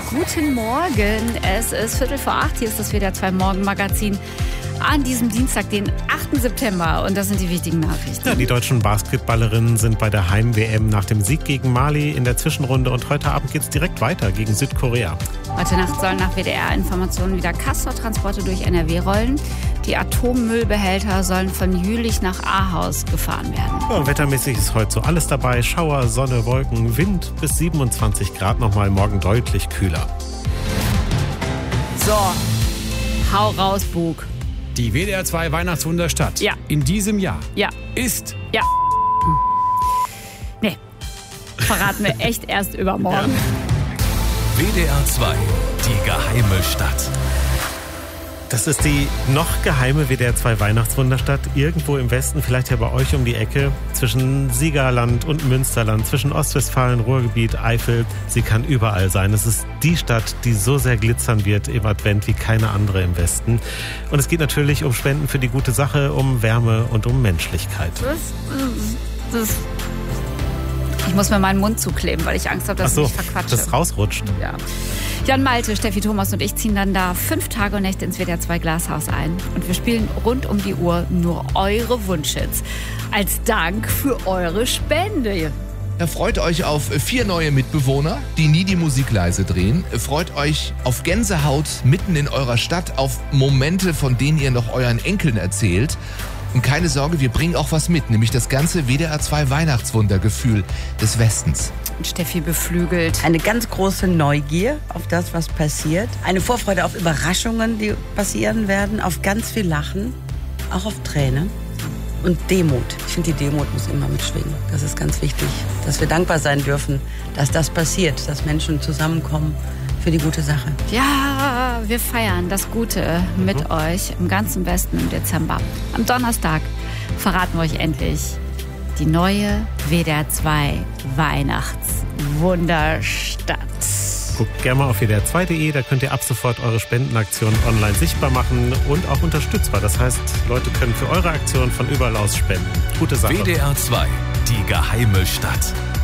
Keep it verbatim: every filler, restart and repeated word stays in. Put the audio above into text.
Guten Morgen, es ist Viertel vor acht, hier ist das W D R zwei Morgenmagazin an diesem Dienstag, den achten September, und das sind die wichtigen Nachrichten. Ja, die deutschen Basketballerinnen sind bei der Heim-W M nach dem Sieg gegen Mali in der Zwischenrunde und heute Abend geht es direkt weiter gegen Südkorea. Heute Nacht sollen nach W D R-Informationen wieder Castor-Transporte durch N R W rollen. Die Atommüllbehälter sollen von Jülich nach Ahaus gefahren werden. Ja, wettermäßig ist heute so alles dabei. Schauer, Sonne, Wolken, Wind bis siebenundzwanzig Grad, nochmal morgen deutlich kühler. So, hau raus, Bug. Die W D R zwei Weihnachtswunderstadt Ja. in diesem Jahr Ja. ist... Ja. Nee, verraten wir echt erst übermorgen. W D R zwei, die geheime Stadt. Das ist die noch geheime W D R zwei Weihnachtswunderstadt, irgendwo im Westen, vielleicht ja bei euch um die Ecke, zwischen Siegerland und Münsterland, zwischen Ostwestfalen, Ruhrgebiet, Eifel. Sie kann überall sein. Es ist die Stadt, die so sehr glitzern wird im Advent wie keine andere im Westen. Und es geht natürlich um Spenden für die gute Sache, um Wärme und um Menschlichkeit. Das, das, das. Ich muss mir meinen Mund zukleben, weil ich Angst habe, dass Ach so, ich mich verquatsche. dass es rausrutscht. Ja. Jan Malte, Steffi Thomas und ich ziehen dann da fünf Tage und Nächte ins W D R zwei Glashaus ein. Und wir spielen rund um die Uhr nur eure Wunschhits. Als Dank für eure Spende. Freut euch auf vier neue Mitbewohner, die nie die Musik leise drehen. Freut euch auf Gänsehaut mitten in eurer Stadt, auf Momente, von denen ihr noch euren Enkeln erzählt. Und keine Sorge, wir bringen auch was mit, nämlich das ganze W D R zwei Weihnachtswundergefühl des Westens. Steffi beflügelt. Eine ganz große Neugier auf das, was passiert. Eine Vorfreude auf Überraschungen, die passieren werden. Auf ganz viel Lachen, auch auf Tränen. Und Demut. Ich finde, die Demut muss immer mitschwingen. Das ist ganz wichtig, dass wir dankbar sein dürfen, dass das passiert, dass Menschen zusammenkommen für die gute Sache. Ja, wir feiern das Gute mit mhm. euch im ganzen Westen im Dezember. Am Donnerstag verraten wir euch endlich die neue W D R zwei Weihnachtswunderstadt. Guckt gerne mal auf W D R zwei punkt de, da könnt ihr ab sofort eure Spendenaktionen online sichtbar machen und auch unterstützbar. Das heißt, Leute können für eure Aktion von überall aus spenden. Gute Sache. W D R zwei, die geheime Stadt.